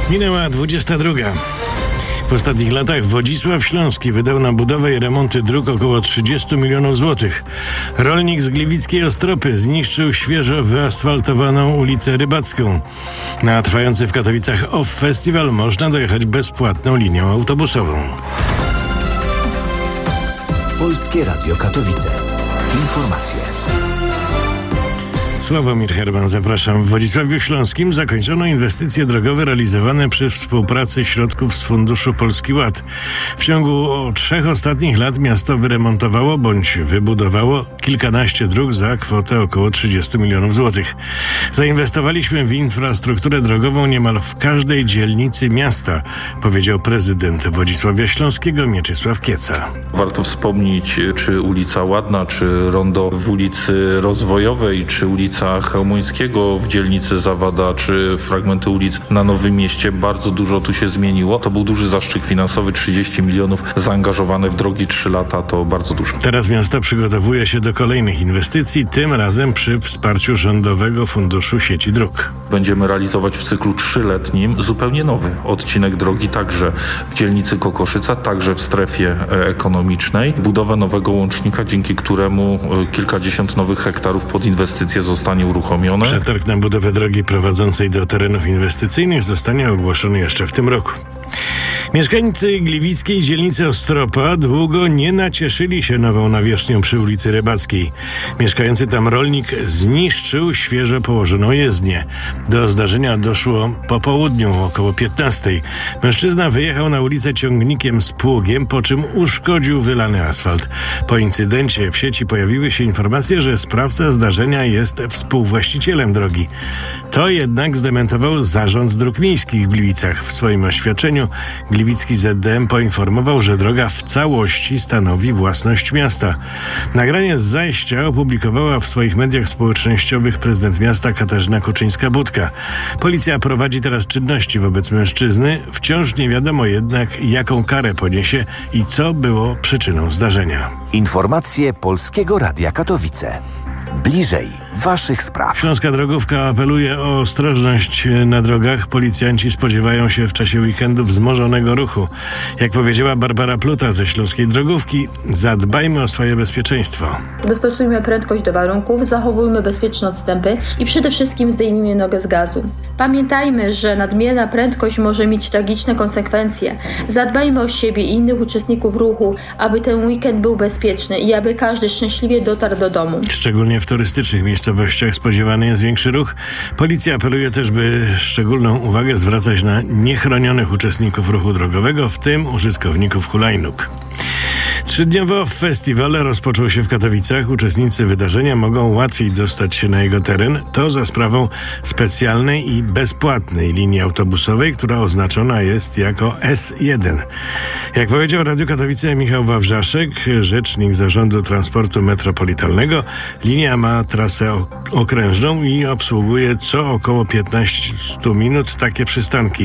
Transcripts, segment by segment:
Minęła 22. W ostatnich latach Wodzisław Śląski wydał na budowę i remonty dróg około 30 milionów złotych. Rolnik z gliwickiej Ostropy zniszczył świeżo wyasfaltowaną ulicę Rybacką. Na trwający w Katowicach OFF Festival można dojechać bezpłatną linią autobusową. Polskie Radio Katowice. Informacje. Sławomir Herman, zapraszam. W Wodzisławiu Śląskim zakończono inwestycje drogowe realizowane przy współpracy środków z Funduszu Polski Ład. W ciągu 3 ostatnich lat miasto wyremontowało bądź wybudowało kilkanaście dróg za kwotę około 30 milionów złotych. Zainwestowaliśmy w infrastrukturę drogową niemal w każdej dzielnicy miasta, powiedział prezydent Wodzisławia Śląskiego Mieczysław Kieca. Warto wspomnieć, czy ulica Ładna, czy rondo w ulicy Rozwojowej, czy ulica Chełmońskiego w dzielnicy Zawada, czy fragmenty ulic na Nowym Mieście. Bardzo dużo tu się zmieniło. To był duży zastrzyk finansowy, 30 milionów zaangażowane w drogi 3 lata, to bardzo dużo. Teraz miasto przygotowuje się do kolejnych inwestycji, tym razem przy wsparciu Rządowego Funduszu Sieci Dróg. Będziemy realizować w cyklu 3-letnim zupełnie nowy odcinek drogi, także w dzielnicy Kokoszyca, także w strefie ekonomicznej. Budowę nowego łącznika, dzięki któremu kilkadziesiąt nowych hektarów pod inwestycje zostanie uruchomione. Przetarg na budowę drogi prowadzącej do terenów inwestycyjnych zostanie ogłoszony jeszcze w tym roku. Mieszkańcy gliwickiej dzielnicy Ostropa długo nie nacieszyli się nową nawierzchnią przy ulicy Rybackiej. Mieszkający tam rolnik zniszczył świeżo położoną jezdnię. Do zdarzenia doszło po południu, około 15. Mężczyzna wyjechał na ulicę ciągnikiem z pługiem, po czym uszkodził wylany asfalt. Po incydencie w sieci pojawiły się informacje, że sprawca zdarzenia jest współwłaścicielem drogi. To jednak zdementował Zarząd Dróg Miejskich w Gliwicach. W swoim oświadczeniu gliwicki ZDM poinformował, że droga w całości stanowi własność miasta. Nagranie z zajścia opublikowała w swoich mediach społecznościowych prezydent miasta Katarzyna Kuczyńska-Budka. Policja prowadzi teraz czynności wobec mężczyzny. Wciąż nie wiadomo jednak, jaką karę poniesie i co było przyczyną zdarzenia. Informacje Polskiego Radia Katowice. Bliżej waszych spraw. Śląska Drogówka apeluje o ostrożność na drogach. Policjanci spodziewają się w czasie weekendu wzmożonego ruchu. Jak powiedziała Barbara Pluta ze Śląskiej Drogówki, zadbajmy o swoje bezpieczeństwo. Dostosujmy prędkość do warunków, zachowujmy bezpieczne odstępy i przede wszystkim zdejmijmy nogę z gazu. Pamiętajmy, że nadmierna prędkość może mieć tragiczne konsekwencje. Zadbajmy o siebie i innych uczestników ruchu, aby ten weekend był bezpieczny i aby każdy szczęśliwie dotarł do domu. Szczególnie w turystycznych miejscowościach spodziewany jest większy ruch. Policja apeluje też, by szczególną uwagę zwracać na niechronionych uczestników ruchu drogowego, w tym użytkowników hulajnóg. 3-dniowy festiwal rozpoczął się w Katowicach. Uczestnicy wydarzenia mogą łatwiej dostać się na jego teren. To za sprawą specjalnej i bezpłatnej linii autobusowej, która oznaczona jest jako S1. Jak powiedział Radio Katowice Michał Wawrzaszek, rzecznik Zarządu Transportu Metropolitalnego, linia ma trasę okrężną i obsługuje co około 15 minut takie przystanki: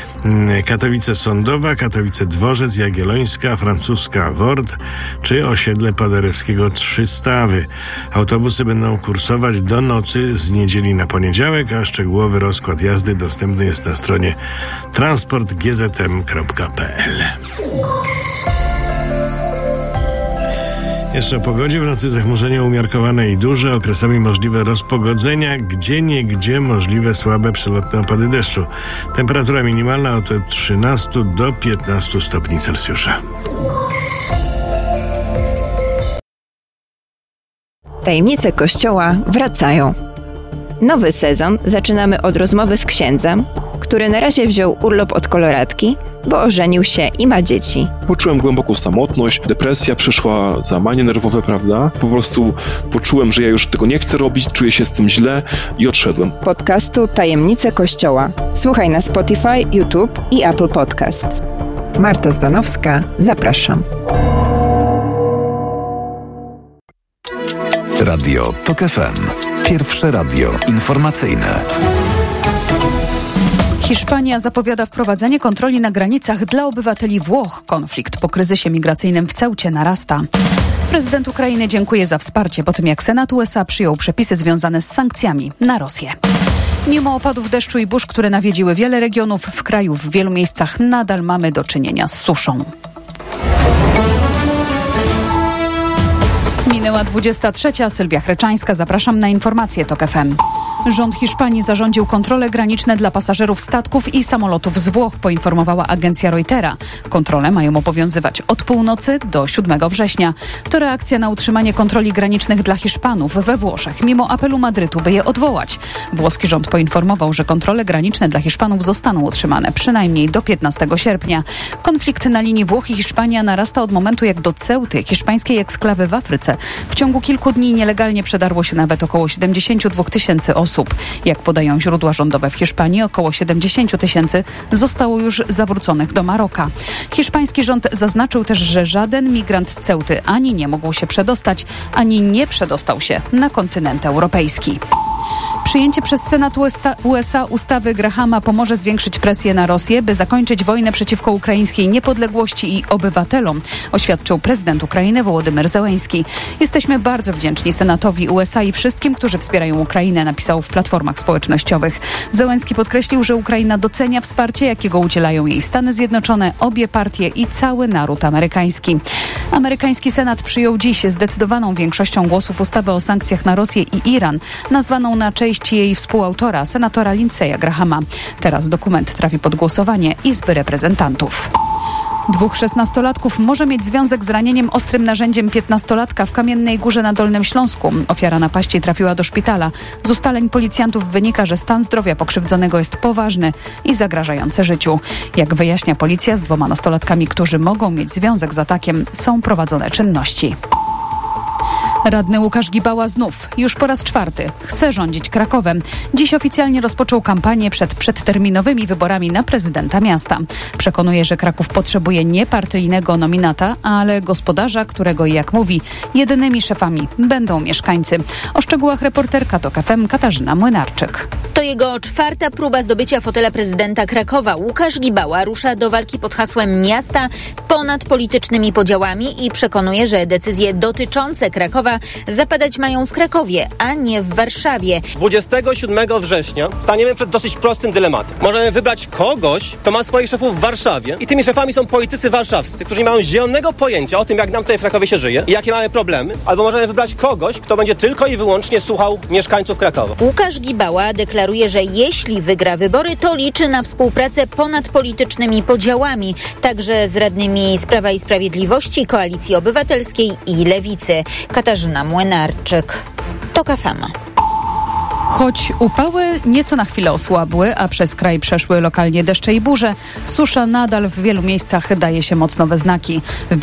Katowice Sądowa, Katowice Dworzec, Jagiellońska, Francuska Word czy osiedle Paderewskiego 3 Stawy. Autobusy będą kursować do nocy z niedzieli na poniedziałek, a szczegółowy rozkład jazdy dostępny jest na stronie transportgzm.pl. Jeszcze o pogodzie. W nocy zachmurzenie umiarkowane i duże, okresami możliwe rozpogodzenia, gdzieniegdzie możliwe słabe przelotne opady deszczu. Temperatura minimalna od 13 do 15 stopni Celsjusza. Tajemnice Kościoła wracają. Nowy sezon zaczynamy od rozmowy z księdzem, który na razie wziął urlop od koloratki, bo ożenił się i ma dzieci. Poczułem głęboką samotność, depresja przyszła, załamanie nerwowe, prawda? Po prostu poczułem, że ja już tego nie chcę robić, czuję się z tym źle i odszedłem. Podcastu Tajemnice Kościoła. Słuchaj na Spotify, YouTube i Apple Podcasts. Marta Zdanowska, zapraszam. Radio TOK FM. Pierwsze radio informacyjne. Hiszpania zapowiada wprowadzenie kontroli na granicach dla obywateli Włoch. Konflikt po kryzysie migracyjnym w Ceucie narasta. Prezydent Ukrainy dziękuje za wsparcie po tym, jak Senat USA przyjął przepisy związane z sankcjami na Rosję. Mimo opadów deszczu i burz, które nawiedziły wiele regionów w kraju, w wielu miejscach nadal mamy do czynienia z suszą. Minęła 23. Sylwia Chreczańska. Zapraszam na informacje TOK FM. Rząd Hiszpanii zarządził kontrole graniczne dla pasażerów statków i samolotów z Włoch, poinformowała agencja Reutera. Kontrole mają obowiązywać od północy do 7 września. To reakcja na utrzymanie kontroli granicznych dla Hiszpanów we Włoszech, mimo apelu Madrytu, by je odwołać. Włoski rząd poinformował, że kontrole graniczne dla Hiszpanów zostaną utrzymane przynajmniej do 15 sierpnia. Konflikt na linii Włochy i Hiszpania narasta od momentu, jak do Ceuty, hiszpańskiej eksklawy w Afryce, w ciągu kilku dni nielegalnie przedarło się nawet około 72 tysięcy osób. Jak podają źródła rządowe w Hiszpanii, około 70 tysięcy zostało już zawróconych do Maroka. Hiszpański rząd zaznaczył też, że żaden migrant z Ceuty ani nie mógł się przedostać, ani nie przedostał się na kontynent europejski. Przyjęcie przez Senat USA ustawy Grahama pomoże zwiększyć presję na Rosję, by zakończyć wojnę przeciwko ukraińskiej niepodległości i obywatelom, oświadczył prezydent Ukrainy Wołodymyr Zełenski. Jesteśmy bardzo wdzięczni Senatowi USA i wszystkim, którzy wspierają Ukrainę, napisał w platformach społecznościowych. Zełenski podkreślił, że Ukraina docenia wsparcie, jakiego udzielają jej Stany Zjednoczone, obie partie i cały naród amerykański. Amerykański Senat przyjął dziś zdecydowaną większością głosów ustawę o sankcjach na Rosję i Iran, nazwaną na cześć jej współautora, senatora Lindsey'a Grahama. Teraz dokument trafi pod głosowanie Izby Reprezentantów. 2 szesnastolatków może mieć związek z ranieniem ostrym narzędziem 15-latka w Kamiennej Górze na Dolnym Śląsku. Ofiara napaści trafiła do szpitala. Z ustaleń policjantów wynika, że stan zdrowia pokrzywdzonego jest poważny i zagrażający życiu. Jak wyjaśnia policja, z 2 nastolatkami, którzy mogą mieć związek z atakiem, są prowadzone czynności. Radny Łukasz Gibała znów, już po raz 4, chce rządzić Krakowem. Dziś oficjalnie rozpoczął kampanię przed przedterminowymi wyborami na prezydenta miasta. Przekonuje, że Kraków potrzebuje nie partyjnego nominata, ale gospodarza, którego, jak mówi, jedynymi szefami będą mieszkańcy. O szczegółach reporterka TOK FM Katarzyna Młynarczyk. To jego 4. próba zdobycia fotela prezydenta Krakowa. Łukasz Gibała rusza do walki pod hasłem miasta ponad politycznymi podziałami i przekonuje, że decyzje dotyczące Krakowa zapadać mają w Krakowie, a nie w Warszawie. 27 września staniemy przed dosyć prostym dylematem. Możemy wybrać kogoś, kto ma swoich szefów w Warszawie i tymi szefami są politycy warszawscy, którzy nie mają zielonego pojęcia o tym, jak nam tutaj w Krakowie się żyje i jakie mamy problemy. Albo możemy wybrać kogoś, kto będzie tylko i wyłącznie słuchał mieszkańców Krakowa. Łukasz Gibała deklaruje, że jeśli wygra wybory, to liczy na współpracę ponad politycznymi podziałami, także z radnymi z Prawa i Sprawiedliwości, Koalicji Obywatelskiej i Lewicy. Katarzyna Młynarczyk, TOK FM. Choć upały nieco na chwilę osłabły, a przez kraj przeszły lokalnie deszcze i burze, susza nadal w wielu miejscach daje się mocno we znaki.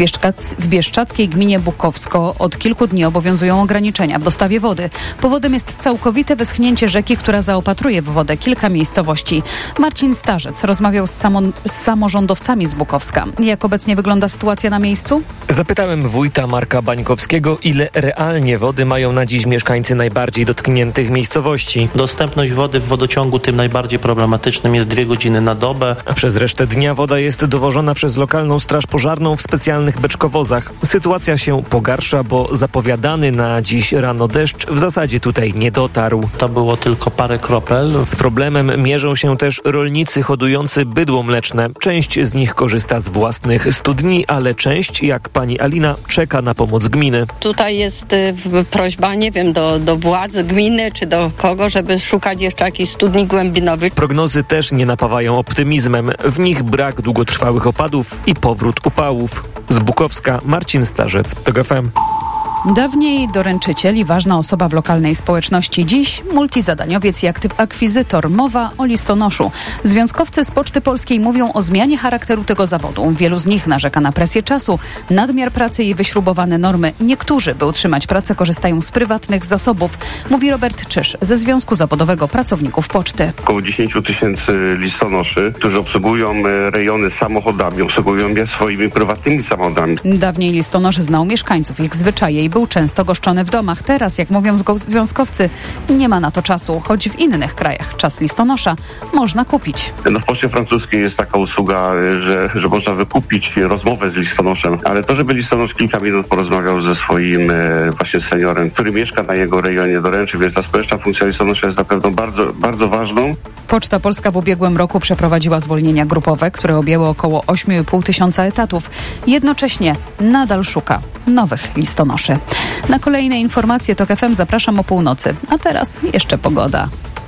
W bieszczackiej gminie Bukowsko od kilku dni obowiązują ograniczenia w dostawie wody. Powodem jest całkowite wyschnięcie rzeki, która zaopatruje w wodę kilka miejscowości. Marcin Starzec rozmawiał z samorządowcami z Bukowska. Jak obecnie wygląda sytuacja na miejscu? Zapytałem wójta Marka Bańkowskiego, ile realnie wody mają na dziś mieszkańcy najbardziej dotkniętych miejscowości. Dostępność wody w wodociągu tym najbardziej problematycznym jest 2 godziny na dobę. A przez resztę dnia woda jest dowożona przez lokalną straż pożarną w specjalnych beczkowozach. Sytuacja się pogarsza, bo zapowiadany na dziś rano deszcz w zasadzie tutaj nie dotarł. To było tylko parę kropel. Z problemem mierzą się też rolnicy hodujący bydło mleczne. Część z nich korzysta z własnych studni, ale część, jak pani Alina, czeka na pomoc gminy. Tutaj jest prośba, nie wiem, do władz gminy czy do kogo, żeby szukać jeszcze jakichś studni głębinowych. Prognozy też nie napawają optymizmem. W nich brak długotrwałych opadów i powrót upałów. Z Bukowska Marcin Starzec, TOK FM. Dawniej doręczyciel i ważna osoba w lokalnej społeczności. Dziś multizadaniowiec i akwizytor. Mowa o listonoszu. Związkowcy z Poczty Polskiej mówią o zmianie charakteru tego zawodu. Wielu z nich narzeka na presję czasu, nadmiar pracy i wyśrubowane normy. Niektórzy, by utrzymać pracę, korzystają z prywatnych zasobów. Mówi Robert Czysz ze Związku Zawodowego Pracowników Poczty. Około 10 tysięcy listonoszy, którzy obsługują rejony samochodami, obsługują je swoimi prywatnymi samochodami. Dawniej listonosz znał mieszkańców, ich zwyczaje i był często goszczony w domach. Teraz, jak mówią związkowcy, nie ma na to czasu, choć w innych krajach czas listonosza można kupić. No w Poczcie Francuskiej jest taka usługa, że można wykupić rozmowę z listonoszem, ale to, żeby listonosz kilka minut porozmawiał ze swoim właśnie seniorem, który mieszka na jego rejonie, doręczy, więc ta społeczna funkcja listonosza jest na pewno bardzo, bardzo ważną. Poczta Polska w ubiegłym roku przeprowadziła zwolnienia grupowe, które objęły około 8,5 tysiąca etatów. Jednocześnie nadal szuka nowych listonoszy. Na kolejne informacje TOK FM zapraszam o północy. A teraz jeszcze pogoda.